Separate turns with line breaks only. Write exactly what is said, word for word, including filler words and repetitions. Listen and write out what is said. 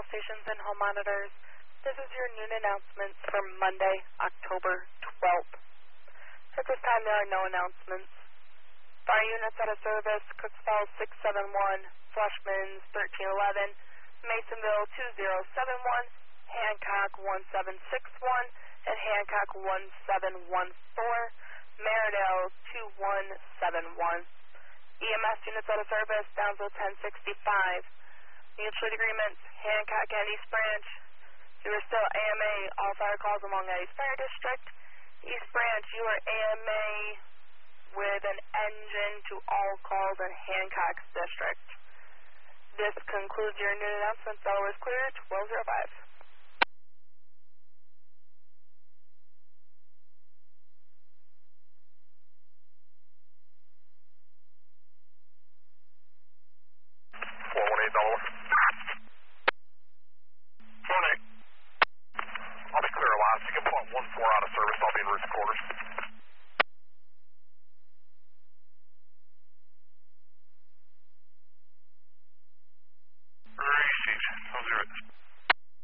stations and home monitors. This is your noon announcements for Monday, October twelfth. At this time, there are no announcements. Fire units out of service, Cooks Falls six seven one, Flushman's thirteen eleven, Masonville two zero seven one, Hancock one seven six one, and Hancock one seven one four, Maridale two one seven one. E M S units out of service, Downsville ten sixty-five. Mutual aid agreements, Hancock and East Branch. You are still A M A, all fire calls along that East Fire District. East Branch, you are A M A with an engine to all calls in Hancock's district. This concludes your noon announcements. All is clear, twelve oh five.
four one eight, Delaware. four one eight. I'll be clear last. You can point one four out of service. I'll be in roof quarters. Received. I'll zero it.